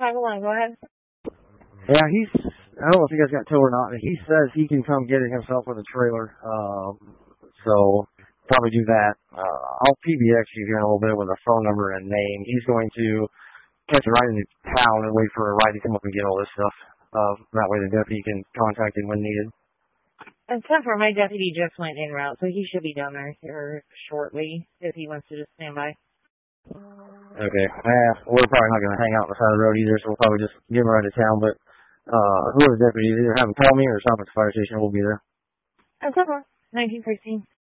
501, go ahead. Yeah, I don't know if you guys got tow or not, but he says he can come get it himself with a trailer. So probably do that. I'll PBX you here in a little bit with a phone number and name. He's going to catch a ride into town and wait for a ride to come up and get all this stuff. That way the deputy can contact him when needed. And so far, my deputy just went en route, so he should be down there here shortly if he wants to just stand by. Okay. We're probably not going to hang out on the side of the road either, so we'll probably just give him a ride to town. But whoever the deputy is, either have him call me or stop at the fire station. We'll be there. And so far, 1916.